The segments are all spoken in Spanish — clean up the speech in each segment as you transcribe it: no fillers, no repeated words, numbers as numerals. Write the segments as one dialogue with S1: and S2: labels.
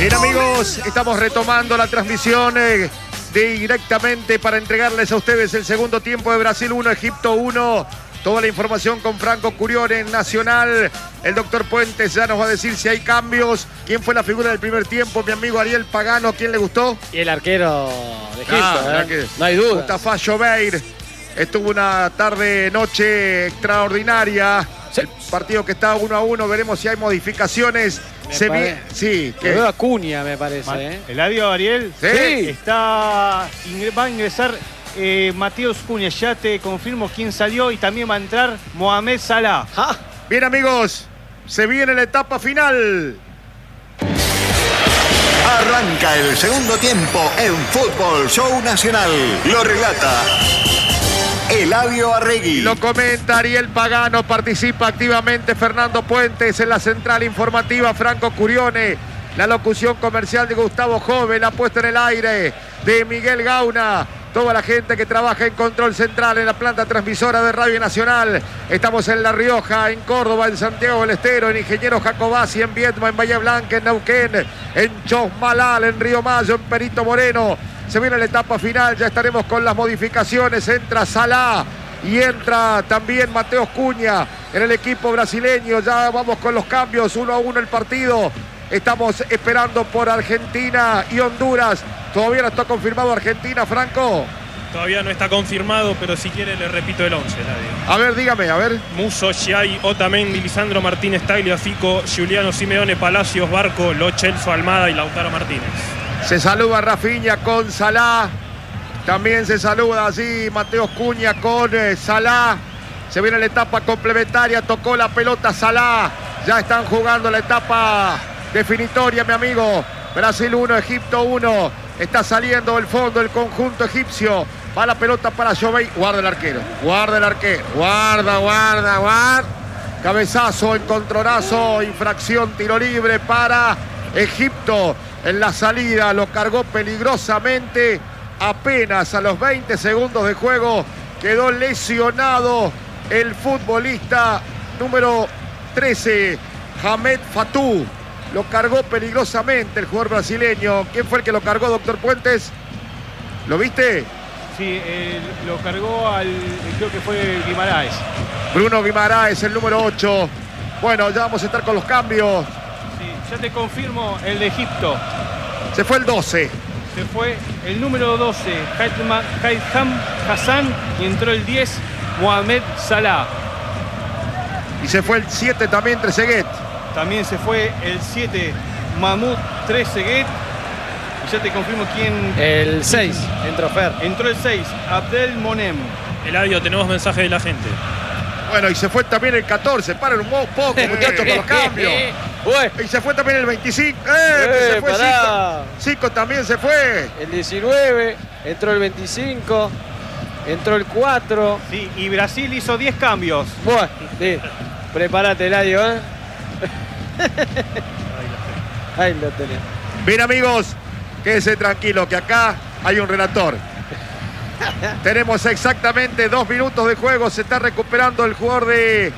S1: Bien, amigos, estamos retomando la transmisión directamente para entregarles a ustedes el segundo tiempo de Brasil 1, Egipto 1. Toda la información con Franco Curione en Nacional. El doctor Puentes ya nos va a decir si hay cambios. ¿Quién fue la figura del primer tiempo? Mi amigo Ariel Pagano, ¿quién le gustó?
S2: Y el arquero de Egipto, no hay duda.
S1: Mustafa Jobeir estuvo una tarde-noche extraordinaria. Sí. El partido que está 1-1, veremos si hay modificaciones. Sí,
S2: que veo a Cunha, me parece.
S3: ¿Eladio, Ariel?
S1: Sí.
S3: Va a ingresar Mateus Cunha. Ya te confirmo quién salió y también va a entrar Mohamed Salah.
S1: ¿Ah? Bien, amigos, se viene la etapa final.
S4: Arranca el segundo tiempo en Fútbol Show Nacional. Lo relata Eladio Arregui.
S1: Lo comenta Ariel Pagano, participa activamente Fernando Puentes en la central informativa, Franco Curione, la locución comercial de Gustavo Jove, la puesta en el aire de Miguel Gauna, toda la gente que trabaja en control central en la planta transmisora de Radio Nacional. Estamos en La Rioja, en Córdoba, en Santiago del Estero, en Ingeniero Jacobasi, en Viedma, en Bahía Blanca, en Neuquén, en Chosmalal, en Río Mayo, en Perito Moreno. Se viene la etapa final, ya estaremos con las modificaciones. Entra Salah y entra también Mateus Cunha en el equipo brasileño. Ya vamos con los cambios, 1-1 el partido. Estamos esperando por Argentina y Honduras. ¿Todavía no está confirmado Argentina, Franco?
S5: Todavía no está confirmado, pero si quiere le repito el 11, Eladio.
S1: A ver, dígame, a ver.
S5: Musso, Giai, Otamendi, Lisandro Martínez, Tagliafico, Giuliano Simeone, Palacios, Barco, Lo Celso, Almada y Lautaro Martínez.
S1: Se saluda Rafinha con Salah. También se saluda así Mateus Cunha con Salah. Se viene la etapa complementaria. Tocó la pelota Salah. Ya están jugando la etapa definitoria, mi amigo. Brasil 1, Egipto 1. Está saliendo del fondo el conjunto egipcio. Va la pelota para Joveir. Guarda el arquero. Guarda el arquero. Guarda. Cabezazo, encontronazo, infracción, tiro libre para Egipto. En la salida lo cargó peligrosamente. Apenas a los 20 segundos de juego quedó lesionado el futbolista número 13, Hamed Fatou. Lo cargó peligrosamente el jugador brasileño. ¿Quién fue el que lo cargó, doctor Puentes? ¿Lo viste?
S3: Sí, lo cargó creo que fue Guimaraes.
S1: Bruno Guimaraes, el número 8. Bueno, ya vamos a estar con los cambios.
S3: Ya te confirmo el de Egipto.
S1: Se fue el 12.
S3: Se fue el número 12, Haitham Hassan, y entró el 10, Mohamed Salah.
S1: Y se fue el 7 también, Trezeguet.
S3: También se fue el 7, Mahmoud Trezeguet. Y ya te confirmo quién.
S2: El 6, entró Fer.
S3: Entró el 6, Abdel Monem.
S5: Eladio, tenemos mensaje de la gente.
S1: Bueno, y se fue también el 14. Paren un poco, muchachos, con los cambios. Y se fue también el 25. Se fue Zico también se fue.
S2: El 19, entró el 25, entró el 4.
S3: Sí, y Brasil hizo 10 cambios.
S2: Bueno, sí. Prepárate, Eladio, Ahí lo tenés.
S1: Bien, amigos, quédense tranquilos que acá hay un relator. Tenemos exactamente 2 minutos de juego. Se está recuperando el jugador de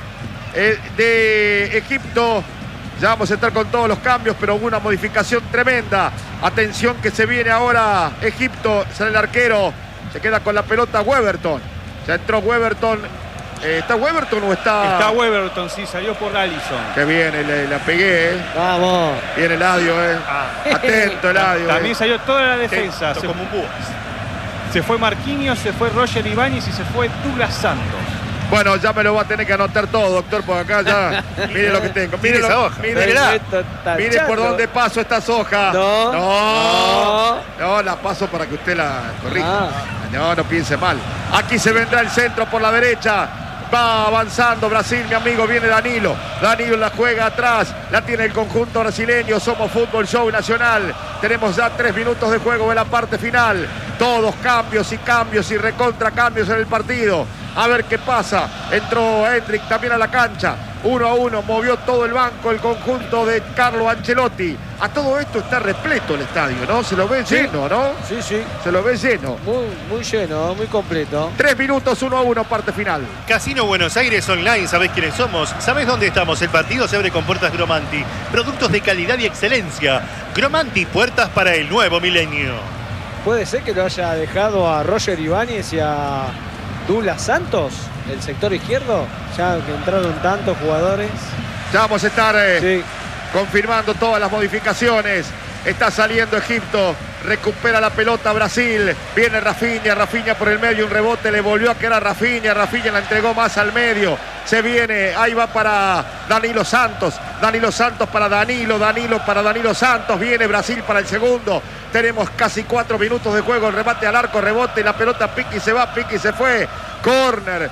S1: Egipto. Ya vamos a estar con todos los cambios, pero hubo una modificación tremenda. Atención que se viene ahora Egipto. Sale el arquero. Se queda con la pelota Weberton. Ya entró Weberton. ¿Está Weberton o está...?
S3: Está Weberton, sí, salió por Alisson.
S1: Qué bien, la pegué,
S2: Vamos.
S1: Bien Eladio, Atento, Eladio.
S3: También salió toda la defensa.
S5: Como un búho.
S3: Se fue Marquinhos, se fue Roger Ibáñez y se fue Douglas Santos.
S1: Bueno, ya me lo va a tener que anotar todo, doctor, por acá ya. Mire lo que tengo. Mire esa hoja. Mire por dónde paso estas hojas. No, la paso para que usted la corrija. No piense mal. Aquí se vendrá el centro por la derecha. Va avanzando Brasil, mi amigo, viene Danilo. Danilo la juega atrás, la tiene el conjunto brasileño. Somos Fútbol Show Nacional. Tenemos ya 3 minutos de juego en la parte final. Todos cambios y recontra cambios en el partido. A ver qué pasa. Entró Hendrik también a la cancha. 1-1, movió todo el banco el conjunto de Carlo Ancelotti. A todo esto está repleto el estadio, ¿no? Se lo ve lleno, ¿no?
S2: Sí, sí.
S1: Se lo ve lleno.
S2: Muy lleno, muy completo.
S1: 3 minutos, 1-1, parte final.
S6: Casino Buenos Aires Online, ¿sabés quiénes somos? ¿Sabés dónde estamos? El partido se abre con puertas Gromanti. Productos de calidad y excelencia. Gromanti, puertas para el nuevo milenio.
S2: ¿Puede ser que lo haya dejado a Roger Ibáñez y a Douglas Santos, el sector izquierdo? Ya que entraron tantos jugadores.
S1: Ya vamos a estar
S2: Sí.
S1: confirmando todas las modificaciones. Está saliendo Egipto, recupera la pelota Brasil, viene Rafinha por el medio, un rebote, le volvió a quedar a Rafinha la entregó más al medio, se viene, ahí va para Danilo Santos para Danilo para Danilo Santos, viene Brasil para el segundo, tenemos casi 4 minutos de juego, el remate al arco, rebote, la pelota Piqui se va, Piqui se fue, córner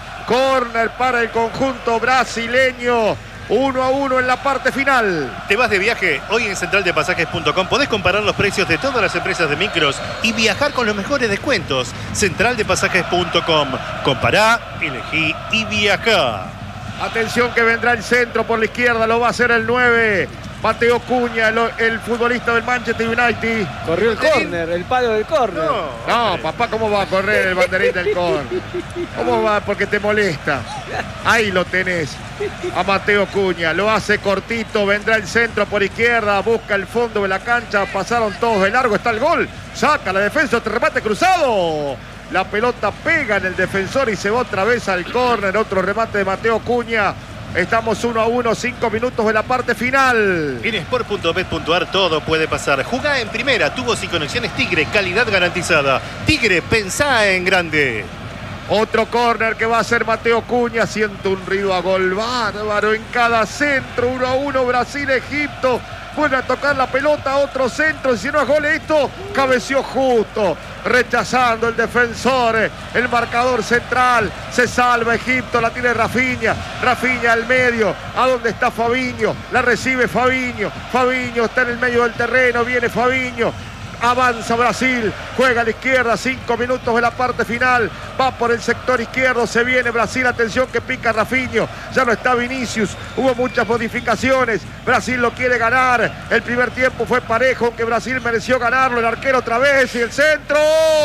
S1: para el conjunto brasileño. 1-1 en la parte final.
S6: ¿Te vas de viaje? Hoy en centraldepasajes.com podés comparar los precios de todas las empresas de micros y viajar con los mejores descuentos. Centraldepasajes.com. Compará, elegí y viajá.
S1: Atención que vendrá el centro por la izquierda, lo va a hacer el 9. Mateo Cunha, el futbolista del Manchester United.
S2: Corrió el córner, el palo del córner.
S1: No, papá, ¿cómo va a correr el banderín del córner? ¿Cómo va? Porque te molesta. Ahí lo tenés. A Mateo Cunha, lo hace cortito, vendrá el centro por izquierda, busca el fondo de la cancha, pasaron todos de largo, está el gol. Saca la defensa, otro remate cruzado. La pelota pega en el defensor y se va otra vez al córner. Otro remate de Mateo Cunha. Estamos 1-1, 5 minutos de la parte final.
S6: En sport.bet.ar todo puede pasar. Jugá en primera, tubos y conexiones Tigre, calidad garantizada. Tigre, pensá en grande.
S1: Otro córner que va a hacer Mateo Cunha. Siente un río a gol bárbaro en cada centro. 1-1 Brasil-Egipto. Vuelve a tocar la pelota, otro centro, si no es gol esto, cabeció justo, rechazando el defensor, el marcador central, se salva Egipto, la tiene Rafinha al medio, ¿a dónde está Fabinho? La recibe Fabinho está en el medio del terreno, viene Fabinho. Avanza Brasil, juega a la izquierda, 5 minutos de la parte final, va por el sector izquierdo, se viene Brasil, atención que pica Rafinha, ya no está Vinicius, hubo muchas modificaciones, Brasil lo quiere ganar, el primer tiempo fue parejo, aunque Brasil mereció ganarlo, el arquero otra vez y el centro,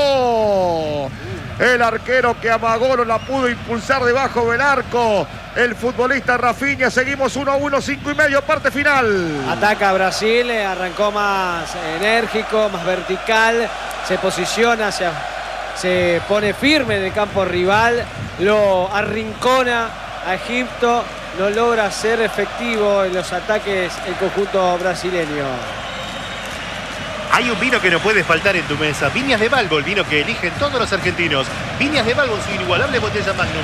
S1: el arquero que amagó no la pudo impulsar debajo del arco, el futbolista Rafinha, seguimos 1-1, 5:30, parte final.
S2: Ataca Brasil, arrancó más enérgico, más vertical, se posiciona, se pone firme en el campo rival, lo arrincona a Egipto, no logra ser efectivo en los ataques el conjunto brasileño.
S6: Hay un vino que no puede faltar en tu mesa. Viñas de Balbo, el vino que eligen todos los argentinos. Viñas de Balbo, su inigualable botella Magnum.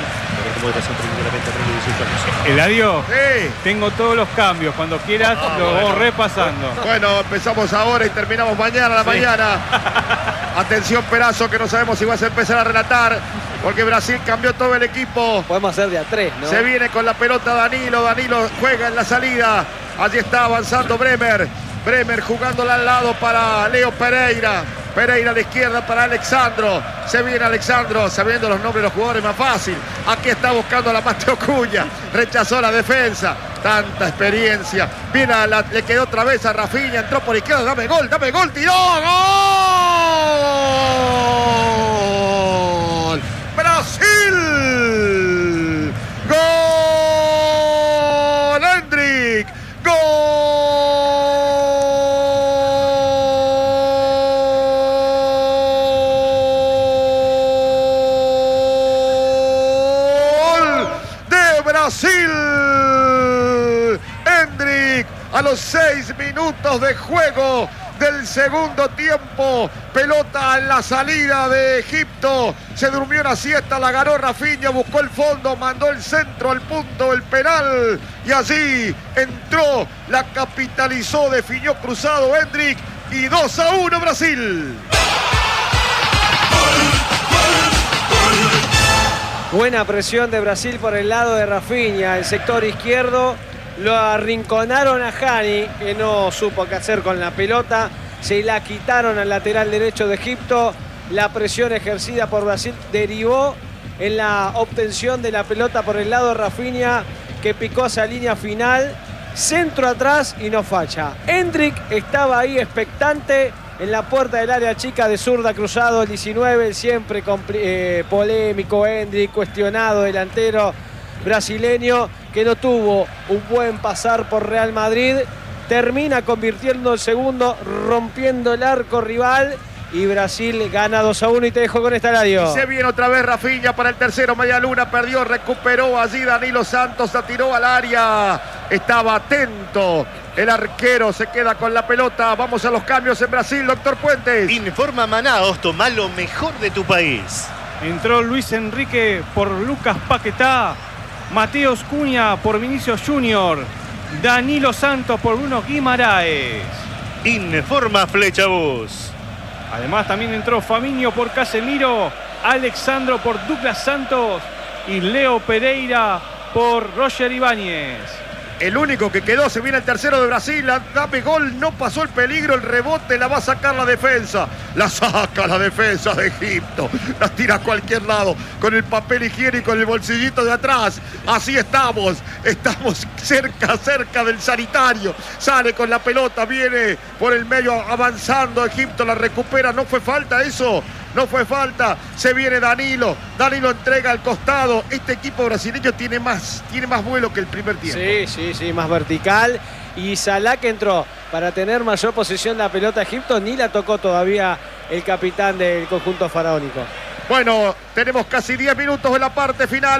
S3: Eladio,
S1: Sí.
S3: tengo todos los cambios. Cuando quieras, los vamos repasando.
S1: Bueno, empezamos ahora y terminamos mañana a la mañana. Atención Perazo, que no sabemos si vas a empezar a relatar, porque Brasil cambió todo el equipo.
S2: Podemos hacer de a 3, ¿no?
S1: Se viene con la pelota Danilo juega en la salida. Allí está avanzando Bremer jugándola al lado para Leo Pereira a la izquierda para Alexandro. Se viene Alexandro, sabiendo los nombres de los jugadores más fácil. Aquí está buscando a la Mateo Cunha. Rechazó la defensa. Tanta experiencia. Viene le quedó otra vez a Rafinha. Entró por izquierda. Dame gol. Tiró. ¡Gol! ¡Brasil! ¡Gol! ¡Hendrik! ¡Gol! Brasil, Hendrik a los 6 minutos de juego del segundo tiempo, pelota en la salida de Egipto, se durmió una siesta, la ganó Rafinha, buscó el fondo, mandó el centro al punto del penal y allí entró, la capitalizó, definió cruzado Hendrik y 2-1 Brasil.
S2: Buena presión de Brasil por el lado de Rafinha, el sector izquierdo. Lo arrinconaron a Hani, que no supo qué hacer con la pelota. Se la quitaron al lateral derecho de Egipto. La presión ejercida por Brasil derivó en la obtención de la pelota por el lado de Rafinha. que picó esa línea final. Centro atrás y no falla. Hendrik estaba ahí expectante en la puerta del área chica de zurda, cruzado el 19, el siempre polémico Hendrik, cuestionado delantero brasileño que no tuvo un buen pasar por Real Madrid. Termina convirtiendo el segundo, rompiendo el arco rival. Y Brasil gana 2-1 y te dejo con esta radio.
S1: Se viene otra vez Rafinha para el tercero. Media luna, perdió, recuperó allí Danilo Santos, la tiró al área. Estaba atento. El arquero se queda con la pelota. Vamos a los cambios en Brasil, doctor Puentes.
S6: Informa Manaos, toma lo mejor de tu país.
S3: Entró Luis Enrique por Lucas Paquetá. Mateus Cunha por Vinicius Junior. Danilo Santos por Bruno Guimaraes.
S6: Informa Flechabús.
S3: Además también entró Fabinho por Casemiro, Alexandro por Douglas Santos y Leo Pereira por Roger Ibáñez.
S1: El único que quedó, se viene el tercero de Brasil, dame gol, no pasó el peligro, el rebote la va a sacar la defensa. La saca la defensa de Egipto, la tira a cualquier lado, con el papel higiénico en el bolsillito de atrás. Así estamos cerca del sanitario. Sale con la pelota, viene por el medio avanzando, Egipto la recupera, no fue falta eso. No fue falta, se viene Danilo entrega al costado. Este equipo brasileño tiene más vuelo que el primer tiempo.
S2: Sí, más vertical. Y Salah, que entró para tener mayor posesión de la pelota Egipto, ni la tocó todavía el capitán del conjunto faraónico.
S1: Bueno, tenemos casi 10 minutos en la parte final,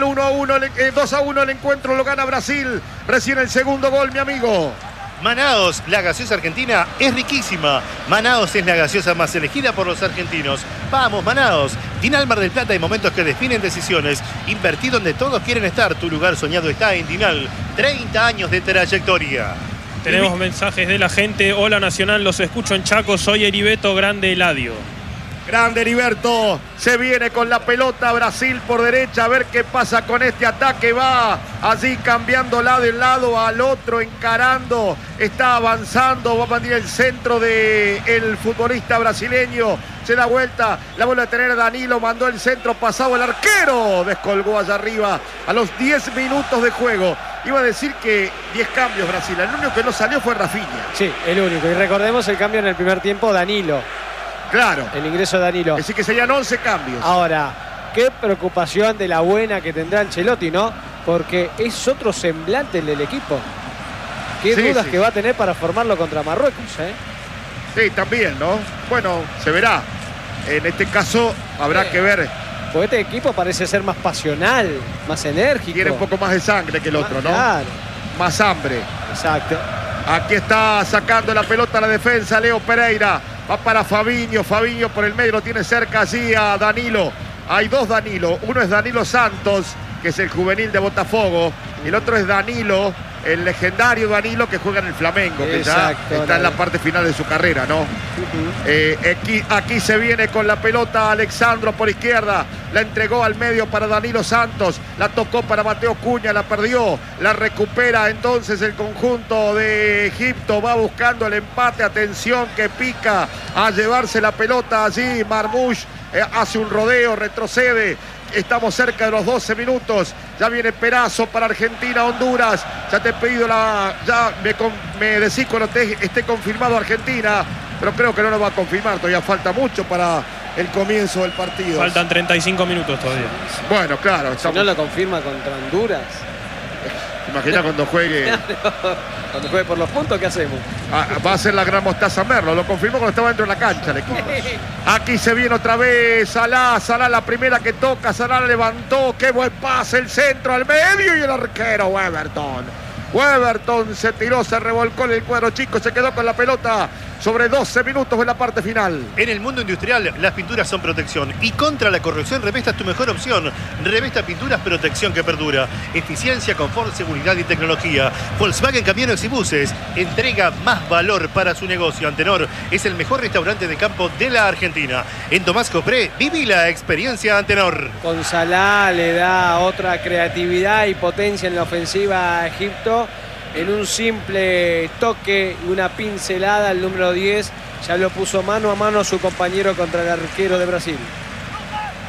S1: 2-1 el encuentro, lo gana Brasil. Recién el segundo gol, mi amigo.
S6: Manaos, la gaseosa argentina es riquísima. Manaos es la gaseosa más elegida por los argentinos. Vamos, Manaos. Dinal Mar del Plata, hay momentos que definen decisiones. Invertí donde todos quieren estar. Tu lugar soñado está en Dinal. 30 años de trayectoria.
S5: Tenemos mensajes de la gente. Hola Nacional, los escucho en Chaco. Soy Heriberto Grande Eladio.
S1: Grande Heriberto, se viene con la pelota Brasil por derecha, a ver qué pasa con este ataque, va allí cambiando lado en lado al otro, encarando, está avanzando, va a mandar el centro del futbolista brasileño, se da vuelta, la vuelve a tener Danilo, mandó el centro pasado, el arquero descolgó allá arriba a los 10 minutos de juego. Iba a decir que 10 cambios Brasil, el único que no salió fue Rafinha.
S2: Sí, el único, y recordemos el cambio en el primer tiempo, Danilo.
S1: Claro.
S2: El ingreso de Danilo.
S1: Es decir, que serían 11 cambios.
S2: Ahora, qué preocupación de la buena que tendrá Ancelotti, ¿no? Porque es otro semblante el del equipo. Qué dudas que va a tener para formarlo contra Marruecos, ¿eh?
S1: Sí, también, ¿no? Bueno, se verá. En este caso habrá que ver.
S2: Porque este equipo parece ser más pasional, más enérgico.
S1: Tiene un poco más de sangre que el otro, ¿no?
S2: Claro.
S1: Más hambre.
S2: Exacto.
S1: Aquí está sacando la pelota a la defensa Leo Pereira. Va para Fabinho por el medio, lo tiene cerca allí a Danilo. Hay dos Danilo, uno es Danilo Santos, que es el juvenil de Botafogo, y el otro es Danilo, el legendario Danilo que juega en el Flamengo, que ya está en la parte final de su carrera, ¿no? Aquí se viene con la pelota Alexandro por izquierda, la entregó al medio para Danilo Santos, la tocó para Mateus Cunha, la perdió, la recupera entonces el conjunto de Egipto, va buscando el empate, atención que pica a llevarse la pelota allí, Marmoush hace un rodeo, retrocede. Estamos cerca de los 12 minutos. Ya viene Perazo para Argentina, Honduras. Ya te he pedido ya me decís cuando esté confirmado Argentina. Pero creo que no lo va a confirmar. Todavía falta mucho para el comienzo del partido.
S5: Faltan 35 minutos todavía.
S1: Bueno, claro.
S2: Si no lo confirma contra Honduras.
S1: Imagina cuando juegue.
S2: Cuando juegue por los puntos, ¿qué hacemos?
S1: Va a ser la gran Mostaza Merlo. Lo confirmó cuando estaba dentro de la cancha el equipo. Aquí se viene otra vez Salah la primera que toca. Salah levantó. Qué buen pase. El centro al medio y el arquero Weberton se tiró, se revolcó en el cuadro chico. Se quedó con la pelota sobre 12 minutos en la parte final.
S6: En el mundo industrial, las pinturas son protección. Y contra la corrosión, Revesta es tu mejor opción. Revesta Pinturas, protección que perdura. Eficiencia, confort, seguridad y tecnología. Volkswagen Camiones y Buses entrega más valor para su negocio. Antenor es el mejor restaurante de campo de la Argentina. En Tomás Copré, viví la experiencia Antenor.
S2: Con Salah le da otra creatividad y potencia en la ofensiva a Egipto. En un simple toque y una pincelada, el número 10 ya lo puso mano a mano a su compañero contra el arquero de Brasil.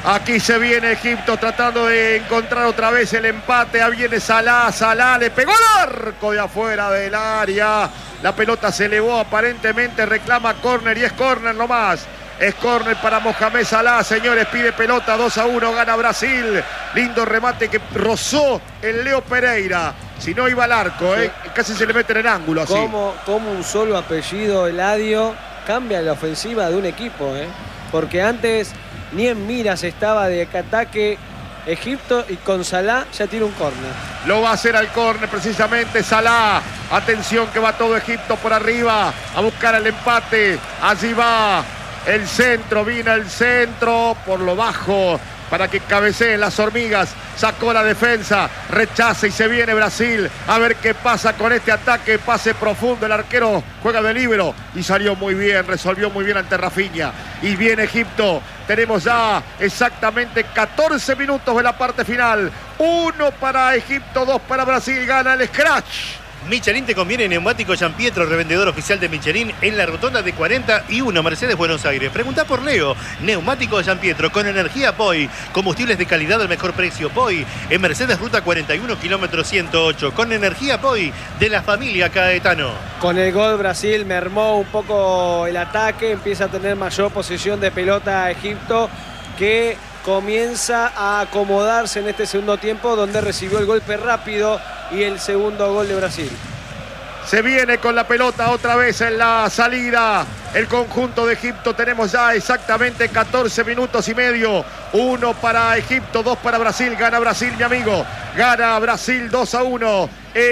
S1: Aquí se viene Egipto tratando de encontrar otra vez el empate. Ahí viene Salah. Salah le pegó al arco de afuera del área. La pelota se elevó aparentemente. Reclama córner y es córner nomás. Es córner para Mohamed Salah, señores. Pide pelota 2-1. Gana Brasil. Lindo remate que rozó el Leo Pereira. Si no iba al arco, casi se le meten en ángulo así.
S2: Como un solo apellido, Eladio, cambia la ofensiva de un equipo, porque antes ni en miras estaba de ataque Egipto y con Salah ya tiene un córner.
S1: Lo va a hacer al córner precisamente Salah. Atención que va todo Egipto por arriba a buscar el empate. Allí va el centro, vino el centro por lo bajo para que cabeceen las hormigas. Sacó la defensa, rechaza y se viene Brasil. A ver qué pasa con este ataque. Pase profundo, el arquero juega de líbero y salió muy bien, resolvió muy bien ante Rafinha. Y viene Egipto. Tenemos ya exactamente 14 minutos de la parte final. 1 para Egipto, 2 para Brasil. Gana el Scratch.
S6: Michelin te conviene neumático Gianpietro, revendedor oficial de Michelin en la rotonda de 41 Mercedes Buenos Aires. Preguntá por Leo. Neumático Gianpietro con energía POI. Combustibles de calidad al mejor precio POI. En Mercedes Ruta 41, kilómetro 108. Con energía POI de la familia Caetano.
S2: Con el gol Brasil mermó un poco el ataque. Empieza a tener mayor posesión de pelota Egipto, que comienza a acomodarse en este segundo tiempo, donde recibió el golpe rápido y el segundo gol de Brasil.
S1: Se viene con la pelota otra vez en la salida el conjunto de Egipto. Tenemos ya exactamente 14 minutos y medio. 1 para Egipto, 2 para Brasil. Gana Brasil, mi amigo. Gana Brasil 2-1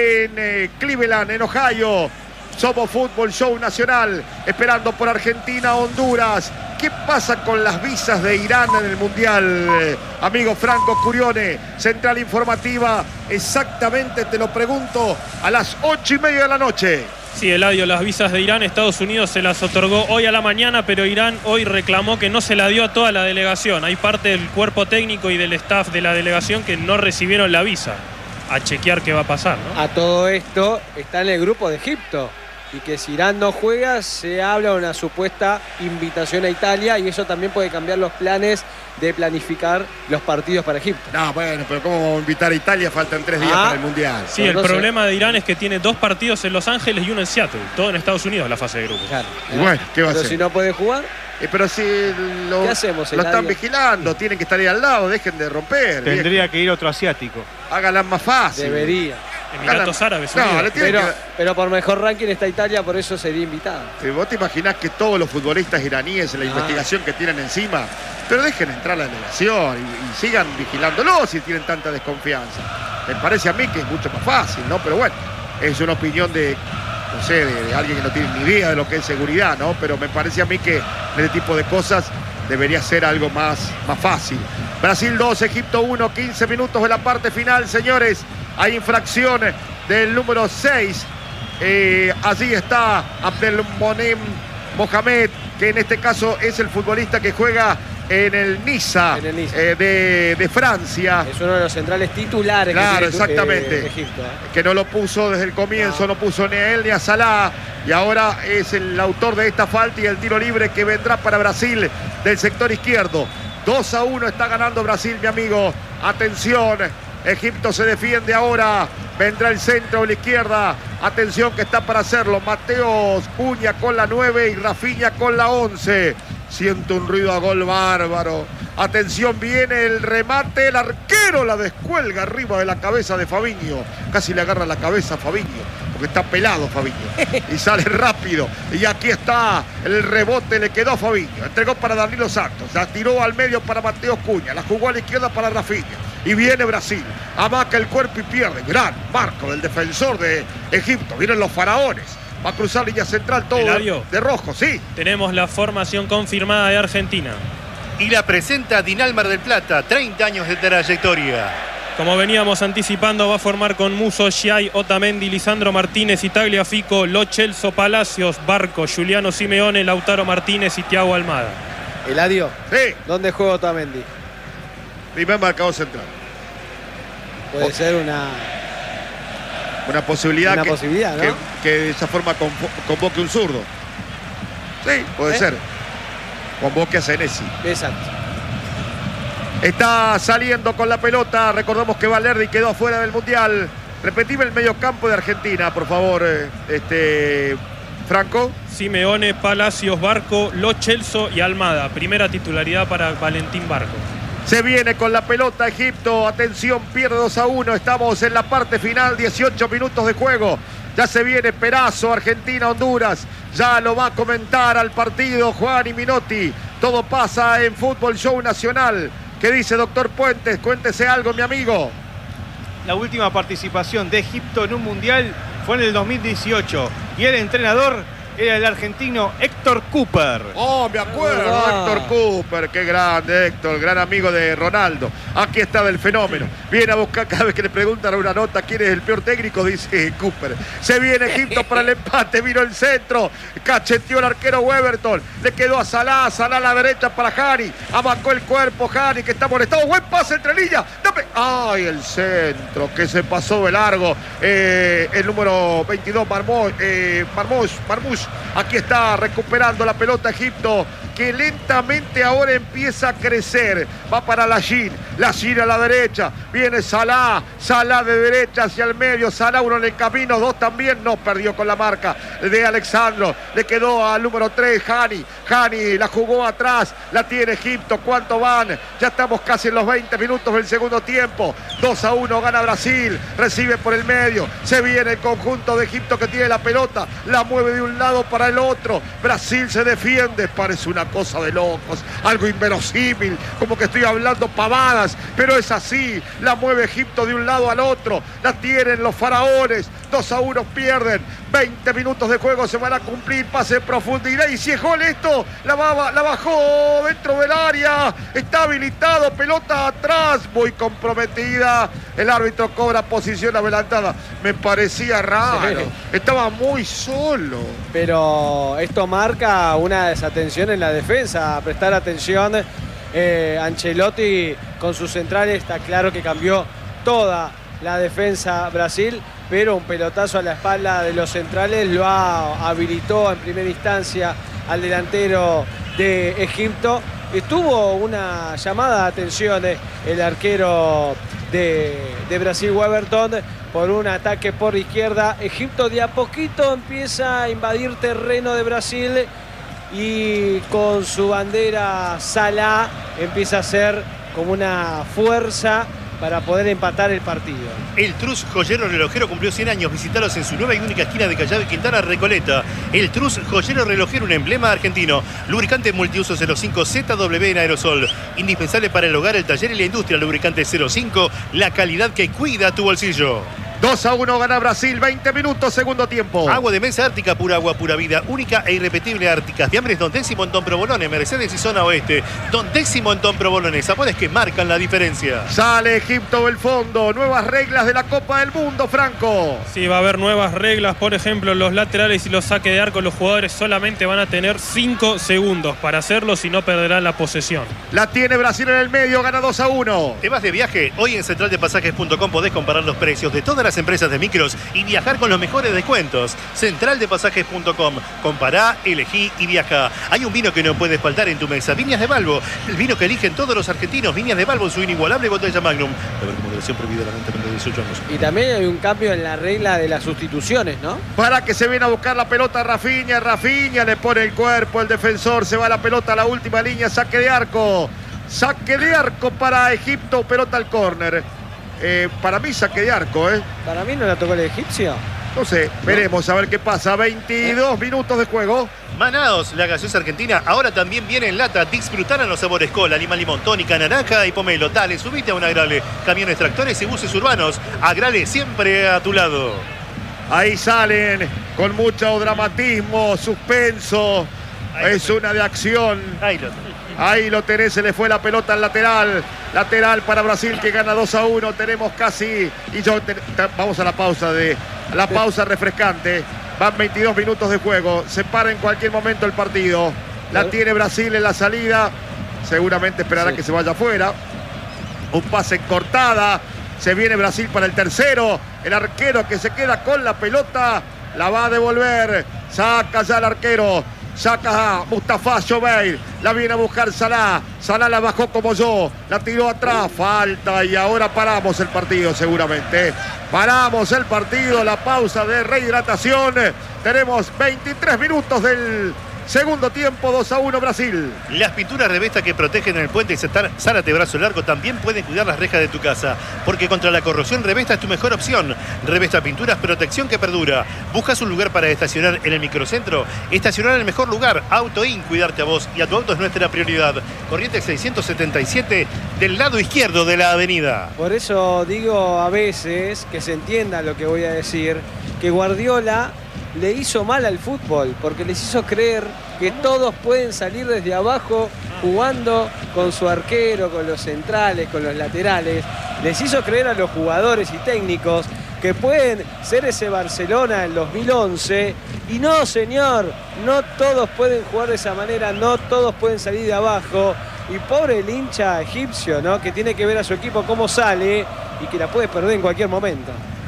S1: en Cleveland, en Ohio. Somos Fútbol Show Nacional, esperando por Argentina, Honduras. ¿Qué pasa con las visas de Irán en el Mundial? Amigo Franco Curione, Central Informativa, exactamente te lo pregunto, a las 8:30 de la noche.
S5: Sí, Eladio, las visas de Irán, Estados Unidos se las otorgó hoy a la mañana, pero Irán hoy reclamó que no se la dio a toda la delegación. Hay parte del cuerpo técnico y del staff de la delegación que no recibieron la visa. A chequear qué va a pasar, ¿no?
S2: A todo esto está en el grupo de Egipto. Y que si Irán no juega, se habla de una supuesta invitación a Italia, y eso también puede cambiar los planes de planificar los partidos para Egipto.
S1: No, bueno, pero ¿cómo vamos a invitar a Italia? Faltan 3 días para el Mundial.
S5: Sí, el problema de Irán es que tiene 2 partidos en Los Ángeles y uno en Seattle. Todo en Estados Unidos, la fase de grupos.
S2: Claro.
S1: Y bueno, ¿qué va a hacer?
S2: Pero si no puede jugar...
S1: pero si
S2: ¿qué hacemos,
S1: lo están vigilando, tienen que estar ahí al lado, dejen de romper.
S3: Tendría que ir otro asiático.
S1: Háganla más fácil.
S2: Debería.
S5: Emiratos Árabes
S1: No,
S5: Unidos.
S2: Pero por mejor ranking está Italia, por eso sería invitado.
S1: ¿Vos te imaginás que todos los futbolistas iraníes en la investigación que tienen encima, pero dejen entrar la delegación y sigan vigilándolo si tienen tanta desconfianza? Me parece a mí que es mucho más fácil, ¿no? Pero bueno, es una opinión de, no sé, de alguien que no tiene ni idea de lo que es seguridad, ¿no? Pero me parece a mí que este tipo de cosas debería ser algo más fácil. Brasil 2, Egipto 1, 15 minutos de la parte final, señores. Hay infracción del número 6. Allí está Abdelmonem Mohamed, que en este caso es el futbolista que juega en el Niza, de Francia.
S2: Es uno de los centrales titulares.
S1: Claro, exactamente.
S2: Egipto,
S1: que no lo puso desde el comienzo, no puso ni a él ni a Salah. Y ahora es el autor de esta falta y el tiro libre que vendrá para Brasil del sector izquierdo. 2-1 está ganando Brasil, mi amigo. Atención, Egipto se defiende ahora. Vendrá el centro a la izquierda. Atención que está para hacerlo. Mateos Cunha con la 9 y Rafinha con la 11. Siento un ruido a gol bárbaro. Atención, viene el remate. El arquero la descuelga arriba de la cabeza de Fabinho. Casi le agarra la cabeza a Fabinho, porque está pelado Fabinho. Y sale rápido. Y aquí está el rebote, le quedó a Fabinho. Entregó para Danilo Santos. La tiró al medio para Mateos Cunha. La jugó a la izquierda para Rafinha. Y viene Brasil. Amaca el cuerpo y pierde. Gran marco del defensor de Egipto. Vienen los faraones. Va a cruzar línea central todo de rojo, sí.
S5: Tenemos la formación confirmada de Argentina.
S6: Y la presenta Dinalmar del Plata, 30 años de trayectoria.
S5: Como veníamos anticipando, va a formar con Musso, Schiai, Otamendi, Lisandro Martínez, Tagliafico, Lo Celso, Palacios, Barco, Giuliano Simeone, Lautaro Martínez y Thiago Almada.
S2: Eladio,
S1: sí.
S2: ¿Dónde juega Otamendi?
S1: Primer marcador central.
S2: Puede ser una
S1: posibilidad,
S2: ¿no?
S1: que de esa forma convoque un zurdo. Sí, puede ser. Convoque a Senesi.
S2: Exacto.
S1: Está saliendo con la pelota. Recordamos que Valerdi quedó afuera del Mundial. Repetime el mediocampo de Argentina, por favor, Franco.
S5: Simeone, Palacios, Barco, Lo Celso y Almada. Primera titularidad para Valentín Barco.
S1: Se viene con la pelota Egipto. Atención, pierde 2-1. Estamos en la parte final, 18 minutos de juego. Ya se viene Perazo, Argentina, Honduras. Ya lo va a comentar al partido Juan y Minotti. Todo pasa en Fútbol Show Nacional. ¿Qué dice doctor Puentes? Cuéntese algo, mi amigo.
S3: La última participación de Egipto en un mundial fue en el 2018 y el entrenador era el argentino Héctor Cooper.
S1: Oh, me acuerdo, Héctor Cooper, qué grande Héctor, gran amigo de Ronaldo. Aquí está del fenómeno. Viene a buscar cada vez que le preguntan a una nota quién es el peor técnico, dice Cooper. Se viene Egipto para el empate, vino el centro, cacheteó el arquero Weberton, le quedó a Salah, Salah a la derecha para Hani, amacó el cuerpo Hani, que está molestado, buen pase entre líneas. ¡Ay, el centro que se pasó de largo! El número 22, Marmoush. Aquí está recuperando la pelota Egipto, que lentamente ahora empieza a crecer. Va para Lajin a la derecha. Viene Salah de derecha hacia el medio. Salah uno en el camino, dos también. No perdió con la marca de Alexandro. Le quedó al número 3, Hani la jugó atrás. La tiene Egipto. ¿Cuánto van? Ya estamos casi en los 20 minutos del segundo tiempo. 2-1 gana Brasil. Recibe por el medio. Se viene el conjunto de Egipto que tiene la pelota. La mueve de un lado para el otro. Brasil se defiende. Parece una cosa de locos, algo inverosímil, como que estoy hablando pavadas, pero es así. La mueve Egipto de un lado al otro, la tienen los faraones. 2-1 pierden. 20 minutos de juego se van a cumplir. Pase en profundidad y si es gol esto, la bajó dentro del área. Está habilitado, pelota atrás, muy comprometida. El árbitro cobra posición adelantada. Me parecía raro, sí. Estaba muy solo.
S2: Pero esto marca una desatención en la defensa. A prestar atención, Ancelotti con sus centrales está claro que cambió toda la defensa Brasil, pero un pelotazo a la espalda de los centrales lo habilitó en primera instancia al delantero de Egipto. Estuvo una llamada de atención el arquero de Brasil, Weberton, por un ataque por izquierda. Egipto de a poquito empieza a invadir terreno de Brasil y con su bandera Salah empieza a ser como una fuerza para poder empatar el partido.
S6: El Trus Joyero Relojero cumplió 100 años. Visitalos en su nueva y única esquina de Callao y Quintana, Recoleta. El Trus Joyero Relojero, un emblema argentino. Lubricante multiuso 05 ZW en aerosol. Indispensable para el hogar, el taller y la industria. Lubricante 05, la calidad que cuida tu bolsillo.
S1: 2-1 gana Brasil, 20 minutos, segundo tiempo.
S6: Agua de mesa Ártica, pura agua, pura vida. Única e irrepetible Ártica. Fiambres Don Décimo en Don Provolone, Mercedes y zona oeste. Don Décimo en Don Provolone, sabores que marcan la diferencia.
S1: Sale Egipto del fondo, nuevas reglas de la Copa del Mundo, Franco.
S5: Sí, va a haber nuevas reglas, por ejemplo, los laterales y los saques de arco. Los jugadores solamente van a tener 5 segundos para hacerlo, si no perderán la posesión.
S1: La tiene Brasil en el medio, gana 2-1.
S6: ¿Te vas de viaje? Hoy en centraldepasajes.com podés comparar los precios de todas las empresas de micros y viajar con los mejores descuentos. Centraldepasajes.com. Compará, elegí y viaja. Hay un vino que no puede faltar en tu mesa. Viñas de Balbo, el vino que eligen todos los argentinos. Viñas de Balbo, su inigualable botella Magnum. A ver, moderación prohibida, la venta menor de 18 años.
S2: Y también hay un cambio en la regla de las sustituciones, ¿no?
S1: Para que se viene a buscar la pelota Rafinha le pone el cuerpo, el defensor, se va la pelota a la última línea, saque de arco. Saque de arco para Egipto, pelota al córner. Para mí saque de arco,
S2: Para mí no la tocó el egipcio.
S1: No sé, veremos a ver qué pasa. 22 minutos de juego.
S6: Manaos, la gaseosa argentina, ahora también viene en lata. Disfrutarán los sabores cola, limón, tónica, naranja y pomelo. Dale, subite a un Agrale. Camiones, tractores y buses urbanos. Agrale siempre a tu lado.
S1: Ahí salen con mucho dramatismo, suspenso. Es una de acción. Ahí lo tenés, se le fue la pelota al lateral. Lateral para Brasil que gana 2-1. Tenemos casi. Vamos a la pausa refrescante. Van 22 minutos de juego. Se para en cualquier momento el partido. La tiene Brasil en la salida. Seguramente esperará que se vaya afuera. Un pase en cortada. Se viene Brasil para el tercero. El arquero que se queda con la pelota. La va a devolver. Saca ya el arquero. Saca a Mustafa Joveir. La viene a buscar Salah. Salah la bajó como yo. La tiró atrás. Falta. Y ahora paramos el partido seguramente. Paramos el partido. La pausa de rehidratación. Tenemos 23 minutos del segundo tiempo. 2-1 Brasil.
S6: Las pinturas Revesta que protegen el puente y Zárate Brazo Largo también pueden cuidar las rejas de tu casa. Porque contra la corrosión Revesta es tu mejor opción. Revesta Pinturas, protección que perdura. ¿Buscas un lugar para estacionar en el microcentro? Estacionar en el mejor lugar. Autoin, cuidarte a vos y a tu auto es nuestra prioridad. Corrientes 677 del lado izquierdo de la avenida.
S2: Por eso digo a veces, que se entienda lo que voy a decir, que Guardiola le hizo mal al fútbol, porque les hizo creer que todos pueden salir desde abajo jugando con su arquero, con los centrales, con los laterales. Les hizo creer a los jugadores y técnicos que pueden ser ese Barcelona en 2011. Y no, señor, no todos pueden jugar de esa manera, no todos pueden salir de abajo. Y pobre el hincha egipcio, ¿no?, que tiene que ver a su equipo cómo sale y que la puede perder en cualquier momento.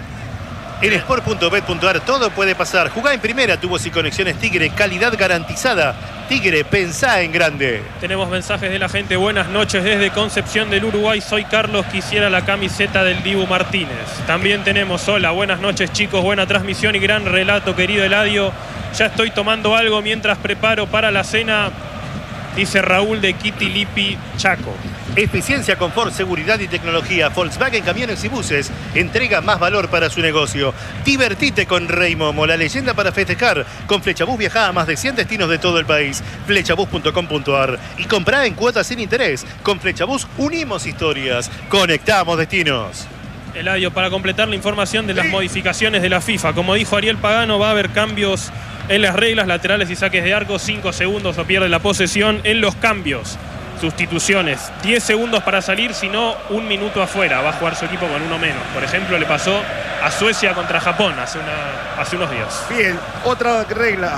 S6: En sport.bet.ar todo puede pasar. Jugá en primera, tubos y conexiones Tigre, calidad garantizada. Tigre, pensá en grande.
S5: Tenemos mensajes de la gente. Buenas noches desde Concepción del Uruguay. Soy Carlos, quisiera la camiseta del Dibu Martínez. También tenemos, hola, buenas noches chicos, buena transmisión y gran relato, querido Eladio. Ya estoy tomando algo mientras preparo para la cena, dice Raúl de Kitilipi, Chaco.
S6: Eficiencia, confort, seguridad y tecnología. Volkswagen Camiones y Buses entrega más valor para su negocio. Divertite con Rey Momo, la leyenda para festejar. Con Flechabús viajá a más de 100 destinos de todo el país. Flechabús.com.ar. Y comprá en cuotas sin interés. Con Flechabús unimos historias, conectamos destinos.
S5: Eladio, para completar la información de las modificaciones de la FIFA, como dijo Ariel Pagano, va a haber cambios en las reglas laterales y saques de arco, 5 segundos o pierde la posesión en los cambios. Sustituciones, 10 segundos para salir, si no, 1 minuto afuera. Va a jugar su equipo con uno menos. Por ejemplo, le pasó a Suecia contra Japón hace unos días.
S1: Bien, otra regla.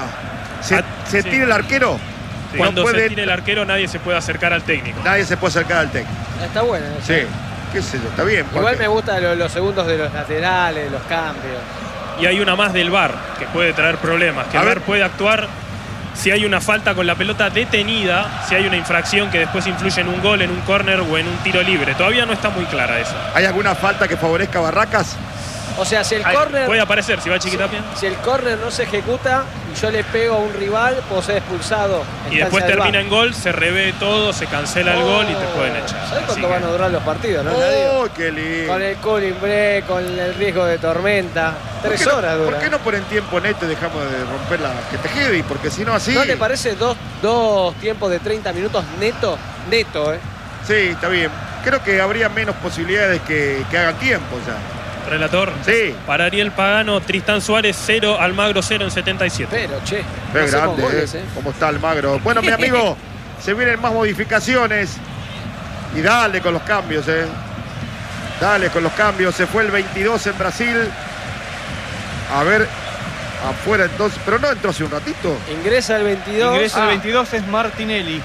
S1: ¿Se tira el arquero?
S5: Sí. Cuando se tire el arquero, nadie se puede acercar al técnico.
S1: Nadie se puede acercar al técnico.
S2: Está bueno.
S1: Sí, qué sé yo, está bien.
S2: Igual me gustan los segundos de los laterales, los cambios.
S5: Y hay una más del VAR que puede traer problemas. Que el VAR puede actuar si hay una falta con la pelota detenida, si hay una infracción que después influye en un gol, en un córner o en un tiro libre. Todavía no está muy clara eso.
S1: ¿Hay alguna falta que favorezca a Barracas?
S2: O sea, si el córner...
S5: Puede aparecer, si va Chiquitapia.
S2: Si el córner no se ejecuta y yo le pego a un rival, puedo ser expulsado.
S5: Y después termina en gol, se revé todo, se cancela el gol y te pueden echar.
S2: ¿Sabes cuánto van a durar los partidos, no?
S1: ¡Oh, qué lindo!
S2: Con el cooling break, con el riesgo de tormenta. 3 horas dura.
S1: ¿Por qué no ponen tiempo neto y dejamos de romper la que te heavy? Porque si no así...
S2: ¿No te parece dos tiempos de 30 minutos neto? Neto, ¿eh?
S1: Sí, está bien. Creo que habría menos posibilidades que hagan tiempo ya.
S5: Relator.
S1: Sí.
S5: Para Ariel Pagano, Tristán Suárez 0, Almagro 0 en 77.
S2: Pero, che.
S1: Qué grande, goles, ¿Cómo está Almagro? Bueno, mi amigo, se vienen más modificaciones. Y dale con los cambios, Dale con los cambios. Se fue el 22 en Brasil. A ver, afuera entonces. Pero no entró hace un ratito.
S2: Ingresa el 22.
S3: Ingresa el 22 es Martinelli.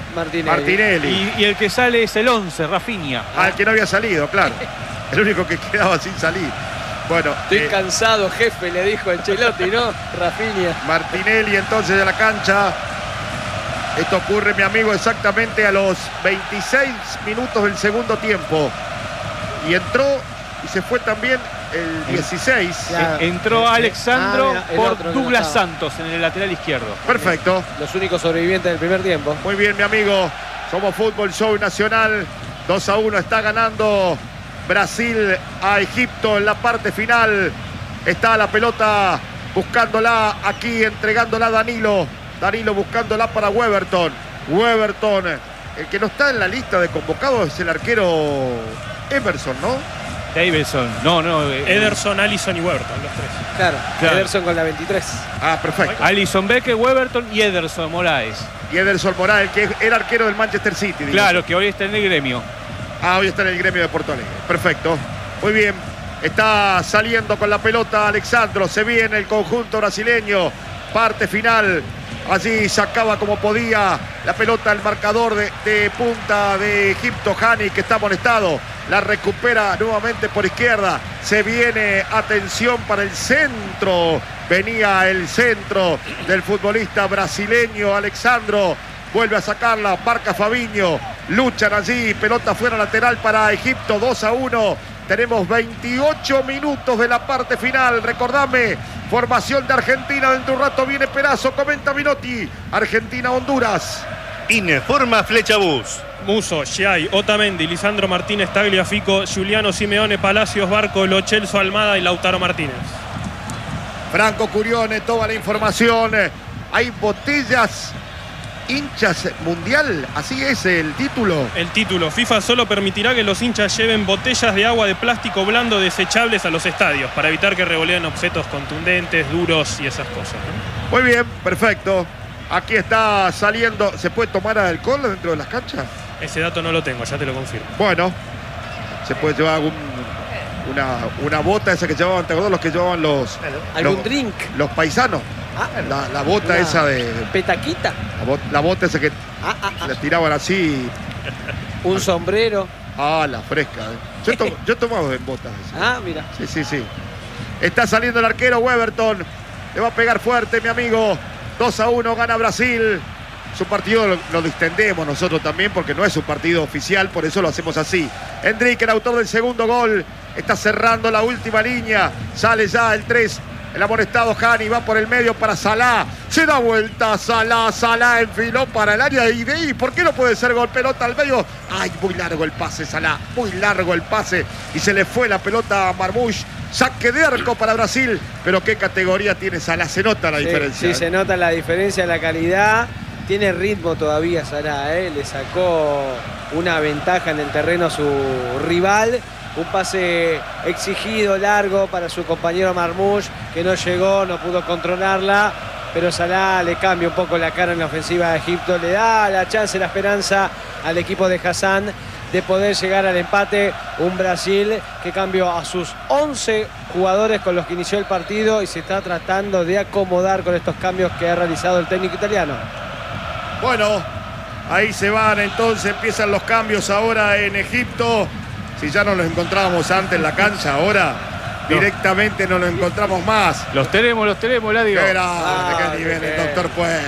S3: Y el que sale es el 11, Rafinha.
S1: El que no había salido, claro. El único que quedaba sin salir. Bueno.
S2: Estoy cansado, jefe, le dijo Ancelotti, ¿no? Rafinha.
S1: Martinelli entonces de la cancha. Esto ocurre, mi amigo, exactamente a los 26 minutos del segundo tiempo. Y entró y se fue también el 16.
S3: Entró Alexandro por Douglas Santos en el lateral izquierdo.
S1: Perfecto.
S2: Los únicos sobrevivientes del primer tiempo.
S1: Muy bien, mi amigo. Somos Fútbol Show Nacional. 2-1 está ganando Brasil a Egipto en la parte final. Está la pelota buscándola aquí, entregándola a Danilo. Danilo buscándola para Weberton. Weberton, el que no está en la lista de convocados es el arquero Emerson, ¿no?
S3: Davidson,
S5: Ederson, Alisson y Weberton, los tres.
S2: Claro. Ederson con la 23.
S1: Ah, perfecto.
S3: Alisson Becker, Weberton y Ederson Moraes.
S1: Y Ederson Moraes, que era arquero del Manchester City.
S3: Claro, que hoy está en el gremio.
S1: Hoy está en el gremio de Porto Alegre. Perfecto. Muy bien. Está saliendo con la pelota Alexandro. Se viene el conjunto brasileño. Parte final Allí sacaba como podía la pelota el marcador de punta de Egipto, Hani, que está amonestado. La recupera nuevamente por izquierda. Se viene, atención para el centro. Venía el centro del futbolista brasileño Alexandro. Vuelve a sacarla, marca Fabinho. Luchan allí, pelota fuera lateral para Egipto, 2-1. Tenemos 28 minutos de la parte final. Recordame, formación de Argentina. Dentro de un rato viene Perazo, comenta Minotti. Argentina-Honduras.
S6: Informa Flechabús.
S5: Muso, Giai, Otamendi, Lisandro Martínez, Tagliafico, Giuliano Simeone, Palacios, Barco, Lo Celso, Almada y Lautaro Martínez.
S1: Franco Curione, toda la información. Hay botellas hinchas mundial, así es el título.
S5: El título, FIFA solo permitirá que los hinchas lleven botellas de agua de plástico blando desechables a los estadios para evitar que revoleen objetos contundentes, duros y esas cosas, ¿no?
S1: Muy bien, perfecto. Aquí está saliendo. ¿Se puede tomar alcohol dentro de las canchas?
S5: Ese dato no lo tengo, ya te lo confirmo.
S1: Bueno, se puede llevar una bota esa que llevaban, ¿te acuerdas? Los que llevaban
S2: ¿Algún drink?
S1: Los paisanos. La bota esa de...
S2: Petaquita.
S1: La bota esa que la tiraban así.
S2: Un sombrero.
S1: La fresca. Yo he tomado en botas esas.
S2: Mira.
S1: Sí. Está saliendo el arquero Weberton. Le va a pegar fuerte, mi amigo. 2-1, gana Brasil. Su partido lo distendemos nosotros también porque no es un partido oficial, por eso lo hacemos así. Enrique, el autor del segundo gol, está cerrando la última línea. Sale ya el 3. El amonestado Hani va por el medio para Salah. Se da vuelta Salah enfiló para el área y ¿por qué no puede ser gol? Pelota al medio. Muy largo el pase, Salah. Muy largo el pase. Y se le fue la pelota a Marmoush. Saque de arco para Brasil. Pero qué categoría tiene Salah. Se nota la diferencia.
S2: Sí, se nota la diferencia, la calidad. Tiene ritmo todavía Salah, Le sacó una ventaja en el terreno a su rival. Un pase exigido, largo para su compañero Marmoush, que no llegó, no pudo controlarla. Pero Salah le cambia un poco la cara en la ofensiva de Egipto. Le da la chance, la esperanza al equipo de Hassan de poder llegar al empate. Un Brasil que cambió a sus 11 jugadores con los que inició el partido y se está tratando de acomodar con estos cambios que ha realizado el técnico italiano.
S1: Bueno, ahí se van entonces, empiezan los cambios ahora en Egipto. Si ya no los encontrábamos antes en la cancha, ahora directamente no los encontramos más.
S3: Los tenemos, Ladio.
S1: Qué grande, qué nivel el doctor Puentes.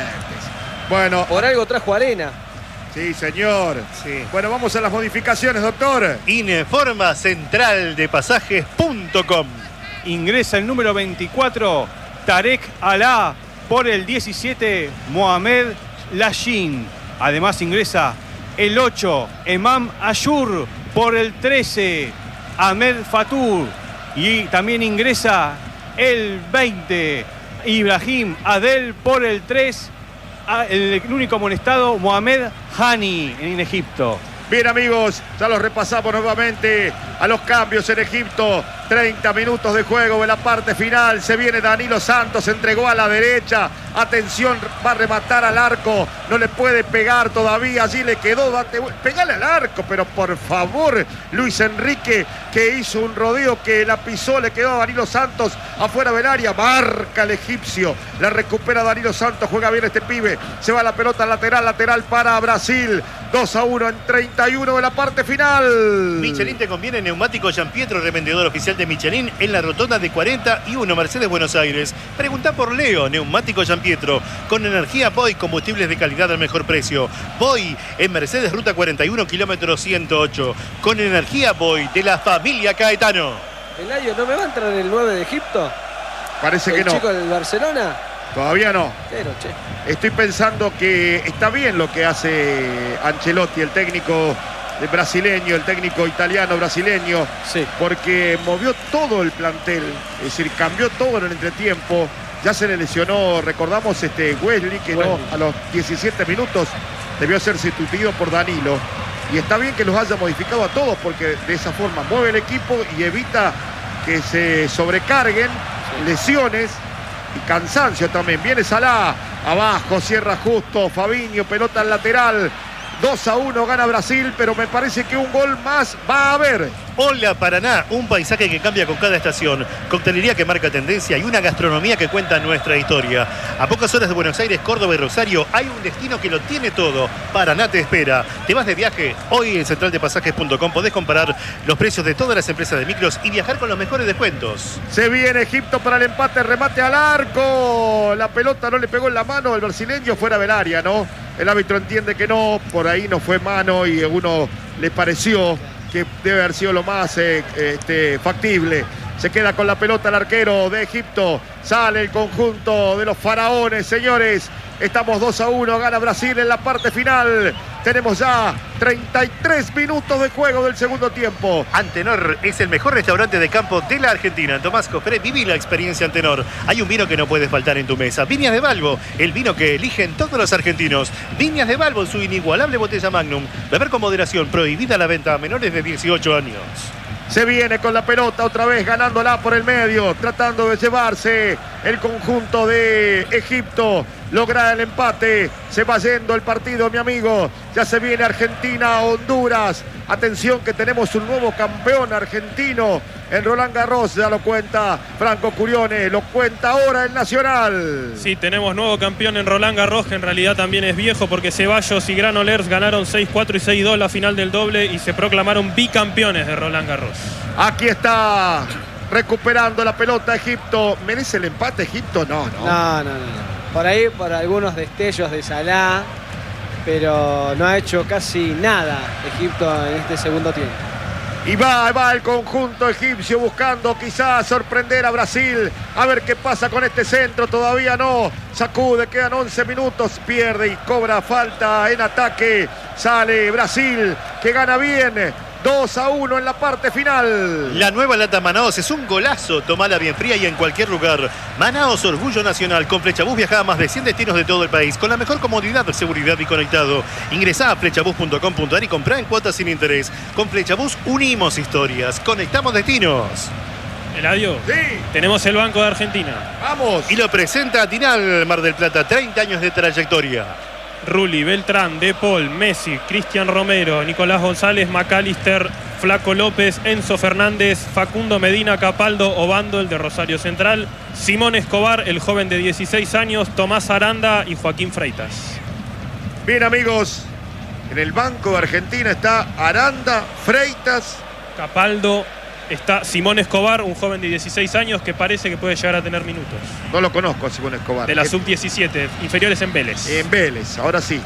S1: Bueno.
S2: Por algo trajo arena.
S1: Sí, señor. Sí. Bueno, vamos a las modificaciones, doctor.
S6: Informa central de pasajes.com.
S3: Ingresa el número 24, Tarek Alá. Por el 17, Mohamed Lashin. Además ingresa el 8, Emam Ashur. Por el 13, Ahmed Fatur. Y también ingresa el 20, Ibrahim Adel. Por el 3, el único amonestado, Mohamed Hani en Egipto.
S1: Bien, amigos, ya los repasamos nuevamente a los cambios en Egipto. 30 minutos de juego en la parte final. Se viene Danilo Santos, entregó a la derecha. Atención, va a rematar al arco. No le puede pegar todavía. Allí le quedó. Pegale al arco, pero por favor, Luis Enrique, que hizo un rodeo que la pisó, le quedó a Danilo Santos afuera del área. Marca el egipcio. La recupera Danilo Santos. Juega bien este pibe. Se va la pelota lateral para Brasil. 2-1 en 31 de la parte final.
S6: Michelin te conviene neumático Gianpietro, revendedor oficial de Michelin en la rotonda de 41 Mercedes Buenos Aires. Pregunta por Leo, neumático Gianpietro, con energía Boy, combustibles de calidad al mejor precio. Boy en Mercedes Ruta 41, kilómetro 108. Con energía Boy de la familia Caetano.
S2: Eladio, ¿no me va a entrar el 9 de Egipto?
S1: Parece que no.
S2: ¿El chico del Barcelona?
S1: Todavía no.
S2: Pero,
S1: Estoy pensando que está bien lo que hace Ancelotti, el técnico brasileño, el técnico italiano brasileño,
S2: sí,
S1: porque movió todo el plantel, es decir, cambió todo en el entretiempo. Ya se le lesionó, recordamos, Wesley, que no, a los 17 minutos debió ser sustituido por Danilo. Y está bien que los haya modificado a todos, porque de esa forma mueve el equipo y evita que se sobrecarguen lesiones y cansancio también. Viene Salah, abajo, cierra justo, Fabinho, pelota al lateral. 2-1 gana Brasil, pero me parece que un gol más va a haber.
S6: Hola Paraná, un paisaje que cambia con cada estación, coctelería que marca tendencia y una gastronomía que cuenta nuestra historia. A pocas horas de Buenos Aires, Córdoba y Rosario hay un destino que lo tiene todo. Paraná te espera. ¿Te vas de viaje? Hoy en centraldepasajes.com podés comparar los precios de todas las empresas de micros y viajar con los mejores descuentos.
S1: Se viene Egipto para el empate, remate al arco. La pelota no le pegó en la mano al brasileño, fuera del área, ¿no? El árbitro entiende que no, por ahí no fue mano y a uno le pareció que debe haber sido lo más factible. Se queda con la pelota el arquero de Egipto. Sale el conjunto de los faraones, señores. Estamos 2-1, gana Brasil en la parte final. Tenemos ya 33 minutos de juego del segundo tiempo.
S6: Antenor es el mejor restaurante de campo de la Argentina. Tomás Cofré, viví la experiencia Antenor. Hay un vino que no puede faltar en tu mesa. Viñas de Balbo, el vino que eligen todos los argentinos. Viñas de Balbo, su inigualable botella Magnum. Beber con moderación, prohibida la venta a menores de 18 años.
S1: Se viene con la pelota otra vez ganándola por el medio, tratando de llevarse el conjunto de Egipto. Logra el empate, se va yendo el partido, mi amigo. Ya se viene Argentina, Honduras. Atención que tenemos un nuevo campeón argentino en Roland Garros, ya lo cuenta Franco Curione, lo cuenta ahora el Nacional.
S5: Sí, tenemos nuevo campeón en Roland Garros, que en realidad también es viejo porque Ceballos y Granollers ganaron 6-4 y 6-2 la final del doble y se proclamaron bicampeones de Roland Garros.
S1: Aquí está recuperando la pelota Egipto. ¿Merece el empate Egipto? No.
S2: No. Por ahí, por algunos destellos de Salah, pero no ha hecho casi nada Egipto en este segundo tiempo.
S1: Y va el conjunto egipcio buscando quizás sorprender a Brasil. A ver qué pasa con este centro. Todavía no. Sacude, quedan 11 minutos. Pierde y cobra falta en ataque. Sale Brasil, que gana bien. 2-1 en la parte final.
S6: La nueva lata Manaos es un golazo. Tomala bien fría y en cualquier lugar. Manaos, orgullo nacional. Con Flechabús viaja a más de 100 destinos de todo el país. Con la mejor comodidad, seguridad y conectado. Ingresá a flechabús.com.ar y comprá en cuotas sin interés. Con Flechabús unimos historias. Conectamos destinos.
S5: Eladio,
S1: Sí.
S5: tenemos el Banco de Argentina.
S1: Vamos.
S6: Y lo presenta Tinal, Mar del Plata. 30 años de trayectoria.
S5: Rulli, Beltrán, De Paul, Messi, Cristian Romero, Nicolás González, McAllister, Flaco López, Enzo Fernández, Facundo Medina, Capaldo, Obando, el de Rosario Central, Simón Escobar, el joven de 16 años, Tomás Aranda y Joaquín Freitas.
S1: Bien, amigos. En el Banco de Argentina está Aranda, Freitas.
S5: Capaldo, está Simón Escobar, un joven de 16 años que parece que puede llegar a tener minutos.
S1: No lo conozco a Simón Escobar.
S5: De la sub-17, inferiores en Vélez.
S1: En Vélez, ahora sí,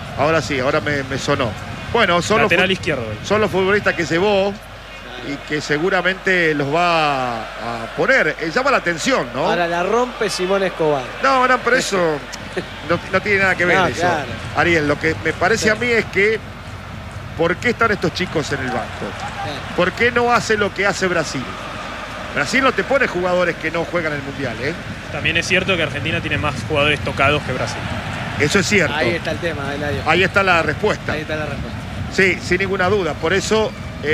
S1: ahora me sonó. Bueno,
S5: Lateral izquierdo.
S1: son los futbolistas que llevó y que seguramente los va a poner. Llama la atención, ¿no?
S2: Ahora la rompe Simón Escobar.
S1: No, pero eso no tiene nada que ver
S2: No,
S1: eso.
S2: claro.
S1: Ariel, lo que me parece a mí es que ¿por qué están estos chicos en el banco? ¿Por qué no hace lo que hace Brasil? Brasil no te pone jugadores que no juegan el Mundial, ¿eh?
S5: También es cierto que Argentina tiene más jugadores tocados que Brasil.
S1: Eso es cierto.
S2: Ahí está el tema, Eladio.
S1: Ahí está la respuesta.
S2: Ahí está la respuesta.
S1: Sí, sin ninguna duda. Por eso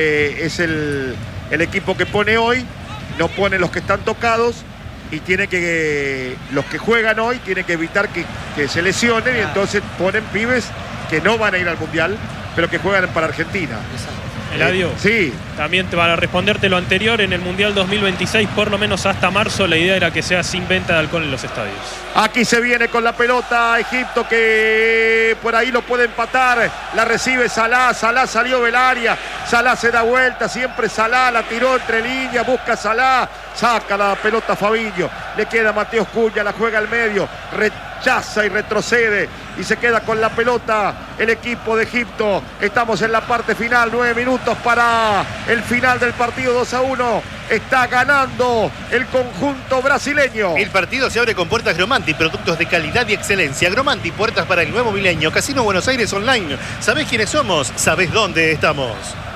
S1: es el equipo que pone hoy, no pone los que están tocados y tiene que los que juegan hoy tienen que evitar que se lesionen y entonces ponen pibes que no van a ir al Mundial, pero que juegan para Argentina.
S2: Exacto.
S5: Eladio,
S1: Sí,
S5: también para responderte lo anterior, en el Mundial 2026, por lo menos hasta marzo, la idea era que sea sin venta de alcohol en los estadios.
S1: aquí se viene con la pelota Egipto, que por ahí lo puede empatar. La recibe Salah, Salah salió del área, Salah se da vuelta, siempre Salah, la tiró entre líneas, busca Salah, saca la pelota Fabinho, le queda Mateos Cunha, la juega al medio, rechaza y retrocede y se queda con la pelota el equipo de Egipto. Estamos en la parte final, 9 minutos para el final del partido. 2-1, está ganando el conjunto brasileño.
S6: El partido se abre con puertas Gromanti, productos de calidad y excelencia. Gromanti, puertas para el nuevo milenio. Casino Buenos Aires Online. ¿Sabés quiénes somos? ¿Sabés dónde estamos?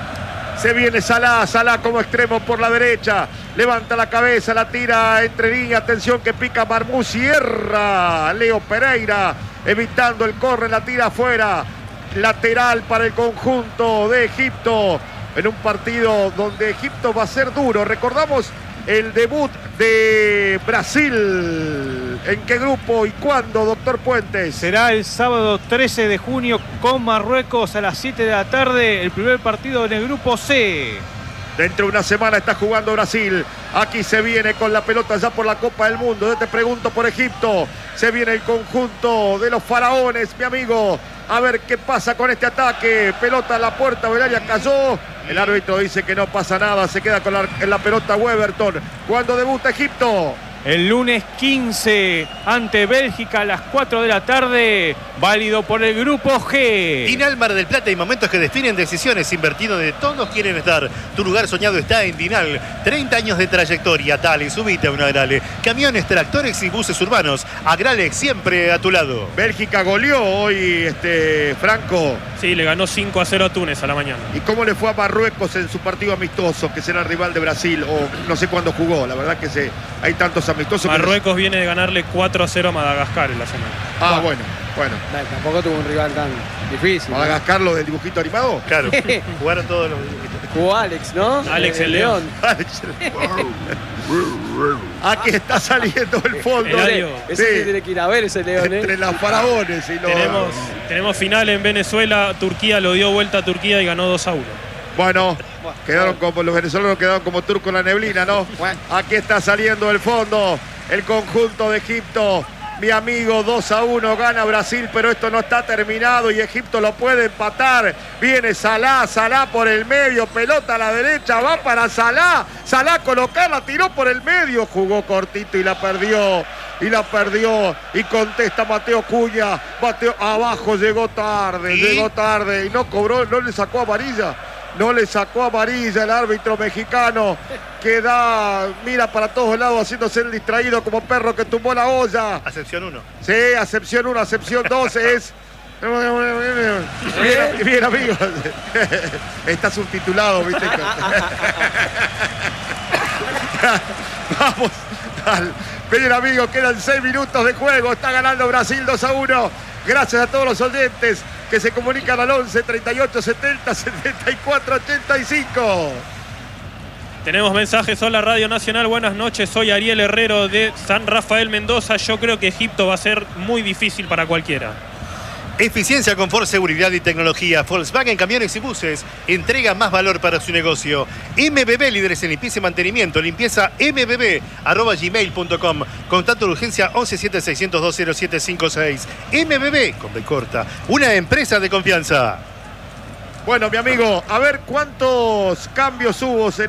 S1: Se viene Salah como extremo por la derecha. Levanta la cabeza, la tira entre líneas. Atención que pica Marmú, cierra Leo Pereira, evitando el córner, la tira afuera. Lateral para el conjunto de Egipto. En un partido donde Egipto va a ser duro. Recordamos el debut de Brasil. ¿En qué grupo y cuándo, doctor Puentes?
S3: Será el sábado 13 de junio con Marruecos a las 7 de la tarde. El primer partido en el grupo C.
S1: Dentro de una semana está jugando Brasil. Aquí se viene con la pelota ya por la Copa del Mundo. Yo te pregunto por Egipto. Se viene el conjunto de los faraones, mi amigo. A ver qué pasa con este ataque. Pelota a la puerta, Belaria cayó. El árbitro dice que no pasa nada. Se queda con la pelota Weberton. ¿Cuándo debuta Egipto?
S3: El lunes 15 ante Bélgica a las 4 de la tarde, válido por el grupo G.
S6: Dinal Mar del Plata, y momentos que definen decisiones, invertido donde todos quieren estar. Tu lugar soñado está en Dinal. 30 años de trayectoria. Dale, subite a una Agrale. Camiones, tractores y buses urbanos. Agrale, siempre a tu lado.
S1: Bélgica goleó hoy, Franco.
S5: Sí, le ganó 5-0 a Túnez a la mañana.
S1: ¿Y cómo le fue a Marruecos en su partido amistoso, que será rival de Brasil? O no sé cuándo jugó, la verdad que hay tantos amistosos.
S5: Marruecos viene de ganarle 4-0 a Madagascar en la semana.
S1: Ah, bueno.
S2: Tampoco tuvo un rival tan difícil.
S1: ¿Madagascar lo del dibujito animado?
S6: Claro, jugaron todos los dibujitos.
S2: Jugó Alex, ¿no?
S5: Alex el León.
S1: Aquí está saliendo el fondo.
S2: Ese tiene que ir a ver ese León,
S1: Entre las faraones y los...
S5: Tenemos final en Venezuela. Turquía lo dio vuelta a Turquía y ganó 2-1.
S1: Bueno, quedaron como los venezolanos, quedaron como turcos en la neblina, ¿no? Aquí está saliendo el fondo el conjunto de Egipto. Mi amigo, 2-1 gana Brasil, pero esto no está terminado y Egipto lo puede empatar. Viene Salah por el medio, pelota a la derecha, va para Salah. Salah colocarla, tiró por el medio, jugó cortito y la perdió. Y contesta Mateo Cunha. Mateo abajo, llegó tarde y no cobró, no le sacó amarilla. No le sacó amarilla el árbitro mexicano, que mira para todos lados haciéndose el distraído como perro que tumbó la olla.
S6: Acepción 1.
S1: Sí, acepción 1, acepción 2 es... Bien, amigos. Está subtitulado, ¿viste? Vamos. Bien, amigos, quedan 6 minutos de juego. Está ganando Brasil 2-1. Gracias a todos los oyentes que se comunican al 11 38 70 74 85.
S5: Tenemos mensajes. Hola Radio Nacional, buenas noches. Soy Ariel Herrero de San Rafael, Mendoza. Yo creo que Egipto va a ser muy difícil para cualquiera.
S6: Eficiencia, confort, seguridad y tecnología. Volkswagen Camiones y Buses entrega más valor para su negocio. MBB, líderes en limpieza y mantenimiento. Limpieza mbb@gmail.com. Contacto de urgencia 1176020756. MBB, con B corta. Una empresa de confianza.
S1: Bueno, mi amigo, a ver cuántos cambios hubo en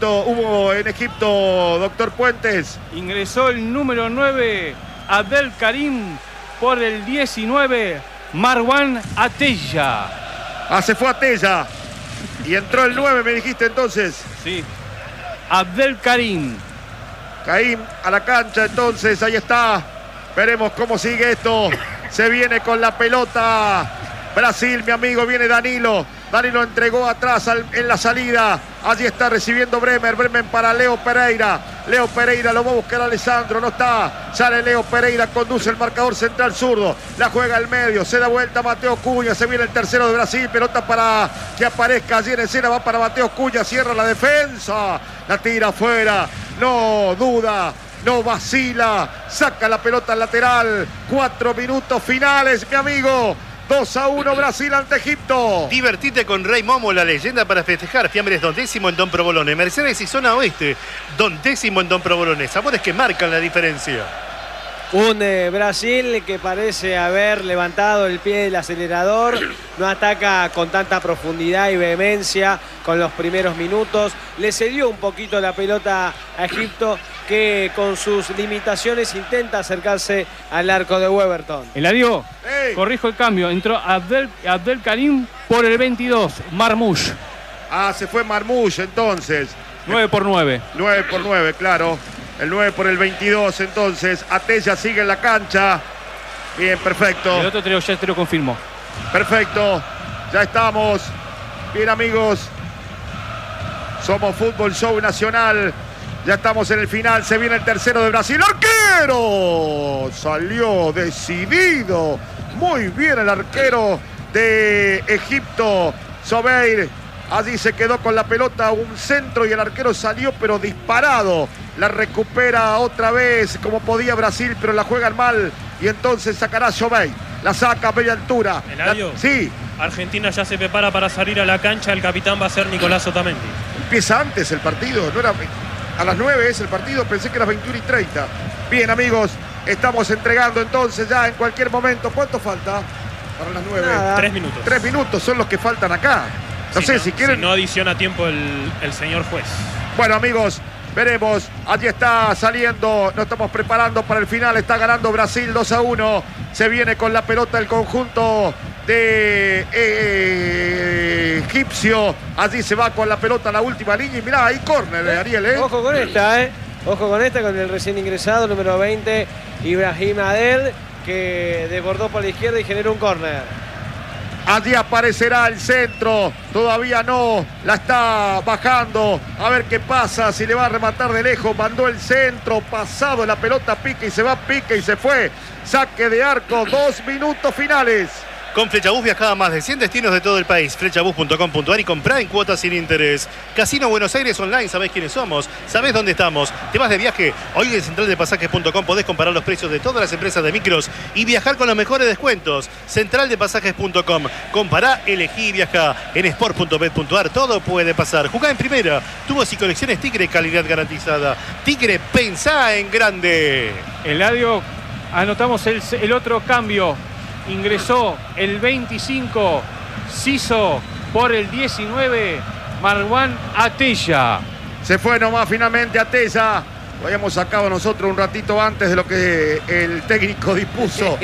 S1: Egipto, doctor Puentes.
S3: Ingresó el número 9, Abdel Karim, por el 19, Marwan Atella.
S1: Se fue Atella. Y entró el 9, me dijiste entonces.
S3: Sí. Abdel Karim.
S1: Caín a la cancha, entonces, ahí está. Veremos cómo sigue esto. Se viene con la pelota Brasil, mi amigo, viene Danilo. Danilo entregó atrás en la salida. Allí está recibiendo Bremer para Leo Pereira. Leo Pereira lo va a buscar a Alessandro, no está. Sale Leo Pereira, conduce el marcador central zurdo. La juega al medio, se da vuelta Mateo Cunha. Se viene el tercero de Brasil. Pelota para que aparezca allí en escena. Va para Mateo Cunha, cierra la defensa. La tira afuera, no duda. No vacila, saca la pelota al lateral. 4 minutos finales, mi amigo. 2-1 Brasil ante Egipto.
S6: Divertite con Rey Momo, la leyenda para festejar. Fiambres Don Décimo en Don Provolone. Mercedes y Zona Oeste. Don Décimo en Don Provolone. Sabores que marcan la diferencia.
S2: Un Brasil que parece haber levantado el pie del acelerador. No ataca con tanta profundidad y vehemencia con los primeros minutos. Le cedió un poquito la pelota a Egipto, que con sus limitaciones intenta acercarse al arco de Weberton.
S3: Eladio, corrijo el cambio. Entró Abdel Karim por el 22, Marmoush.
S1: Se fue Marmoush entonces.
S3: 9 por 9.
S1: 9 por 9, claro. El 9 por el 22, entonces. Atella sigue en la cancha. Bien, perfecto.
S3: El otro ya te lo confirmo.
S1: Perfecto. Ya estamos. Bien, amigos. Somos Fútbol Show Nacional. Ya estamos en el final. Se viene el tercero de Brasil. ¡Arquero! Salió decidido. Muy bien el arquero de Egipto. Sobeir. Allí se quedó con la pelota un centro y el arquero salió pero disparado. La recupera otra vez como podía Brasil, pero la juegan mal. Y entonces sacará Jovey. La saca a media altura.
S5: Eladio.
S1: Sí.
S5: Argentina ya se prepara para salir a la cancha. El capitán va a ser Nicolás Otamendi.
S1: Empieza antes el partido. No era a las 9 es el partido. Pensé que era 21:30. Bien, amigos. Estamos entregando entonces ya en cualquier momento. ¿Cuánto falta para las 9?
S2: Nada.
S5: 3 minutos.
S1: 3 minutos son los que faltan acá. No sé si quieren.
S5: Si no adiciona tiempo el señor juez.
S1: Bueno, amigos, veremos. Allí está saliendo. Nos estamos preparando para el final. Está ganando Brasil 2-1. Se viene con la pelota el conjunto de egipcio. Allí se va con la pelota a la última línea. Y mirá, ahí córner, Ariel,
S2: Ojo con esta, Ojo con esta, con el recién ingresado, número 20, Ibrahim Adel, que desbordó por la izquierda y generó un córner.
S1: Allí aparecerá el centro. Todavía no. La está bajando. A ver qué pasa. Si le va a rematar de lejos. Mandó el centro. Pasado la pelota. Pique y se va. Pique y se fue. Saque de arco. 2 minutos finales.
S6: Con Flechabús viajá a más de 100 destinos de todo el país. Flechabús.com.ar y comprá en cuotas sin interés. Casino Buenos Aires Online, sabés quiénes somos, sabés dónde estamos. ¿Te vas de viaje? Hoy en centraldepasajes.com podés comparar los precios de todas las empresas de micros y viajar con los mejores descuentos. Centraldepasajes.com. Compará, elegí y viajá. En sport.bet.ar todo puede pasar. Jugá en primera. Tubos y colecciones Tigre, calidad garantizada. Tigre, pensá en grande.
S3: Eladio, anotamos el otro cambio. Ingresó el 25, Siso por el 19, Marwan Atella.
S1: Se fue nomás finalmente Atella. Lo habíamos sacado nosotros un ratito antes de lo que el técnico dispuso.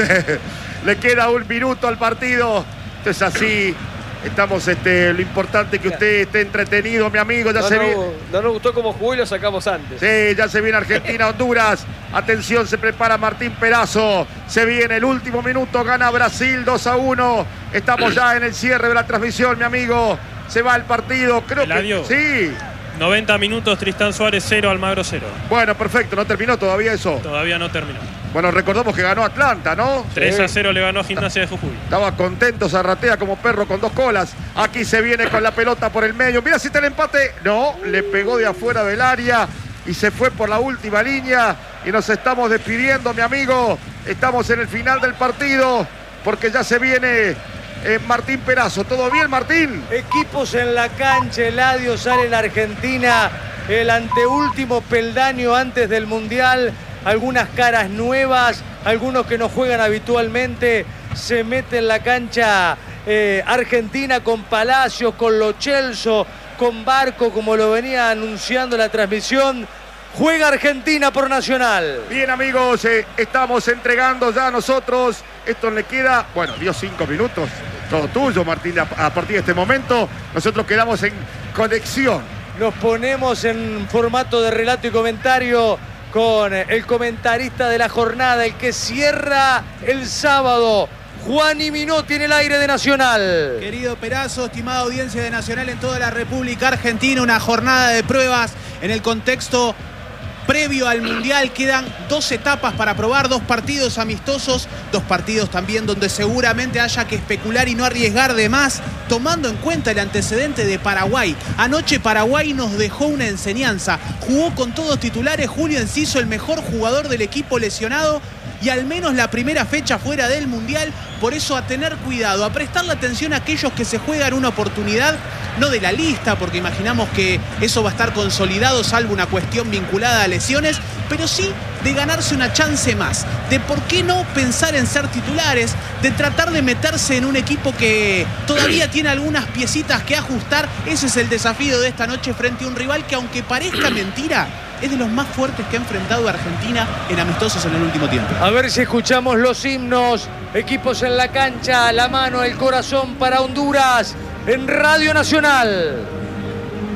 S1: Le queda 1 minuto al partido. Esto es así. Estamos, lo importante es que usted esté entretenido, mi amigo. Ya
S2: No nos gustó cómo jugó y lo sacamos antes.
S1: Sí, ya se viene Argentina-Honduras. Atención, se prepara Martín Perazo. Se viene el último minuto, gana Brasil 2-1. Estamos ya en el cierre de la transmisión, mi amigo. Se va el partido, creo
S5: Eladio.
S1: que sí.
S5: 90 minutos, Tristán Suárez 0, Almagro 0.
S1: Bueno, perfecto, no terminó todavía eso.
S5: Todavía no terminó.
S1: Bueno, recordamos que ganó Atlanta, ¿no?
S5: 3-0 le ganó a Gimnasia de Jujuy.
S1: Estaba contento, Zarratea como perro con 2 colas. Aquí se viene con la pelota por el medio. Mira si está el empate. No, le pegó de afuera del área y se fue por la última línea. Y nos estamos despidiendo, mi amigo. Estamos en el final del partido porque ya se viene Martín Perazo. ¿Todo bien, Martín?
S7: Equipos en la cancha, Eladio, sale la Argentina, el anteúltimo peldaño antes del Mundial. Algunas caras nuevas, algunos que no juegan habitualmente. Se mete en la cancha Argentina con Palacios, con Lo Celso, con Barco, como lo venía anunciando la transmisión. Juega Argentina por Nacional.
S1: Bien, amigos, estamos entregando ya nosotros. Esto le queda, bueno, dio 5 minutos. Todo tuyo, Martín, a partir de este momento. Nosotros quedamos en conexión.
S7: Nos ponemos en formato de relato y comentario con el comentarista de la jornada, el que cierra el sábado, Juani Minotti, en el aire de Nacional.
S8: Querido Perazo, estimada audiencia de Nacional en toda la República Argentina, una jornada de pruebas en el contexto previo al Mundial. Quedan 2 etapas para probar, 2 partidos amistosos, 2 partidos también donde seguramente haya que especular y no arriesgar de más, tomando en cuenta el antecedente de Paraguay. Anoche Paraguay nos dejó una enseñanza. Jugó con todos titulares, Julio Enciso, el mejor jugador del equipo, lesionado, y al menos la primera fecha fuera del Mundial. Por eso a tener cuidado, a prestarle atención a aquellos que se juegan una oportunidad, no de la lista, porque imaginamos que eso va a estar consolidado, salvo una cuestión vinculada a lesiones, pero sí de ganarse una chance más, de por qué no pensar en ser titulares, de tratar de meterse en un equipo que todavía tiene algunas piecitas que ajustar. Ese es el desafío de esta noche frente a un rival que, aunque parezca mentira, es de los más fuertes que ha enfrentado a Argentina en amistosos en el último tiempo.
S7: A ver si escuchamos los himnos. Equipos en la cancha, la mano, el corazón para Honduras en Radio Nacional.